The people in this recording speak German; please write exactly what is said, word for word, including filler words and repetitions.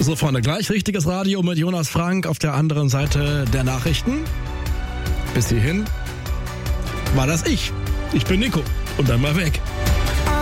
Also vorne gleich richtiges Radio mit Jonas Frank auf der anderen Seite der Nachrichten. Bis hierhin war das ich. Ich bin Nico und dann mal weg.